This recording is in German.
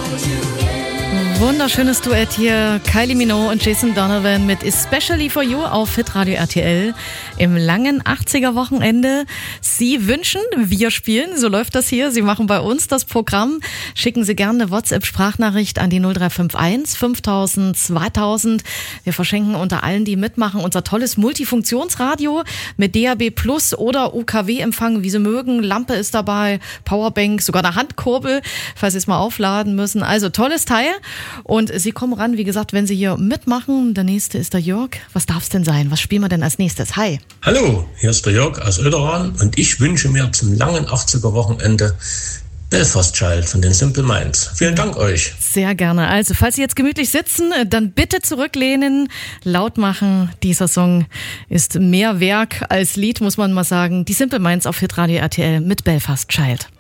Wunderschönes Duett hier, Kylie Minogue und Jason Donovan mit Especially for You auf Hitradio RTL im langen 80er-Wochenende. Sie wünschen, wir spielen, so läuft das hier. Sie machen bei uns das Programm. Schicken Sie gerne eine WhatsApp-Sprachnachricht an die 0351 5000 2000. Wir verschenken unter allen, die mitmachen, unser tolles Multifunktionsradio mit DAB Plus oder UKW-Empfang, wie Sie mögen. Lampe ist dabei, Powerbank, sogar eine Handkurbel, falls Sie es mal aufladen müssen. Also tolles Teil. Und Sie kommen ran, wie gesagt, wenn Sie hier mitmachen. Der nächste ist der Jörg. Was darf es denn sein? Was spielen wir denn als nächstes? Hi. Hallo, hier ist der Jörg aus Oederan und ich wünsche mir zum langen 80er-Wochenende Belfast Child von den Simple Minds. Vielen Dank euch. Sehr gerne. Also, falls Sie jetzt gemütlich sitzen, dann bitte zurücklehnen, laut machen. Dieser Song ist mehr Werk als Lied, muss man mal sagen. Die Simple Minds auf Hitradio RTL mit Belfast Child.